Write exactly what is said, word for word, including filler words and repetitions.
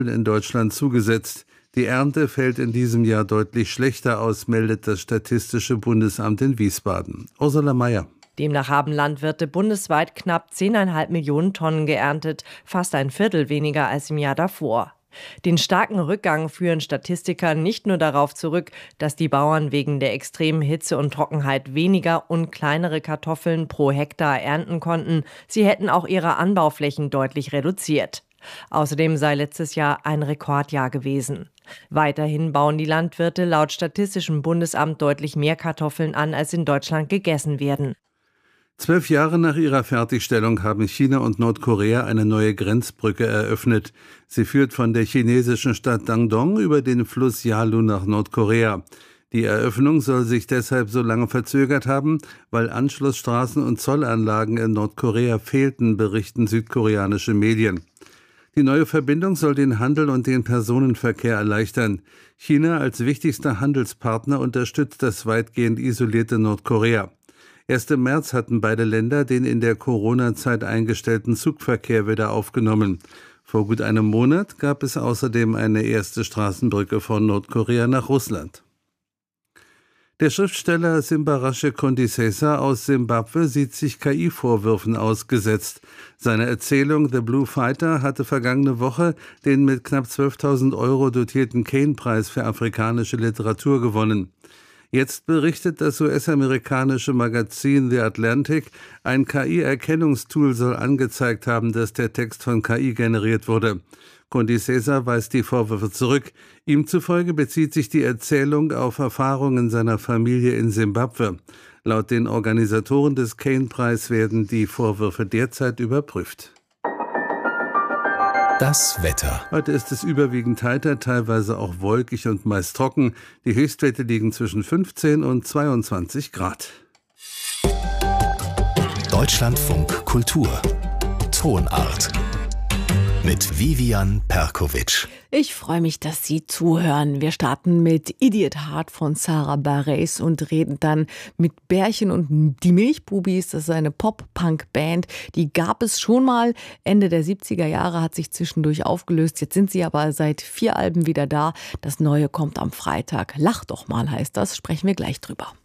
in Deutschland zugesetzt. Die Ernte fällt in diesem Jahr deutlich schlechter aus, meldet das Statistische Bundesamt in Wiesbaden. Ursula Mayer. Demnach haben Landwirte bundesweit knapp zehn Komma fünf Millionen Tonnen geerntet, fast ein Viertel weniger als im Jahr davor. Den starken Rückgang führen Statistiker nicht nur darauf zurück, dass die Bauern wegen der extremen Hitze und Trockenheit weniger und kleinere Kartoffeln pro Hektar ernten konnten, sie hätten auch ihre Anbauflächen deutlich reduziert. Außerdem sei letztes Jahr ein Rekordjahr gewesen. Weiterhin bauen die Landwirte laut Statistischem Bundesamt deutlich mehr Kartoffeln an, als in Deutschland gegessen werden. Zwölf Jahre nach ihrer Fertigstellung haben China und Nordkorea eine neue Grenzbrücke eröffnet. Sie führt von der chinesischen Stadt Dandong über den Fluss Yalu nach Nordkorea. Die Eröffnung soll sich deshalb so lange verzögert haben, weil Anschlussstraßen und Zollanlagen in Nordkorea fehlten, berichten südkoreanische Medien. Die neue Verbindung soll den Handel und den Personenverkehr erleichtern. China als wichtigster Handelspartner unterstützt das weitgehend isolierte Nordkorea. Erst im März hatten beide Länder den in der Corona-Zeit eingestellten Zugverkehr wieder aufgenommen. Vor gut einem Monat gab es außerdem eine erste Straßenbrücke von Nordkorea nach Russland. Der Schriftsteller Simbarashe Kondisesa aus Simbabwe sieht sich K I-Vorwürfen ausgesetzt. Seine Erzählung The Blue Fighter hatte vergangene Woche den mit knapp zwölftausend Euro dotierten Caine-Preis für afrikanische Literatur gewonnen. Jetzt berichtet das U S-amerikanische Magazin The Atlantic, ein K I-Erkennungstool soll angezeigt haben, dass der Text von K I generiert wurde. Kondisesa weist die Vorwürfe zurück. Ihm zufolge bezieht sich die Erzählung auf Erfahrungen seiner Familie in Simbabwe. Laut den Organisatoren des Caine-Preis werden die Vorwürfe derzeit überprüft. Das Wetter. Heute ist es überwiegend heiter, teilweise auch wolkig und meist trocken. Die Höchstwerte liegen zwischen fünfzehn und zweiundzwanzig Grad. Deutschlandfunk Kultur. Tonart. Mit Vivian Perkovic. Ich freue mich, dass Sie zuhören. Wir starten mit Idiot Heart von Sarah Bareilles und reden dann mit Bärchen und die Milchbubis. Das ist eine Pop-Punk-Band. Die gab es schon mal Ende der siebziger Jahre, hat sich zwischendurch aufgelöst. Jetzt sind sie aber seit vier Alben wieder da. Das Neue kommt am Freitag. Lach doch mal heißt das, sprechen wir gleich drüber.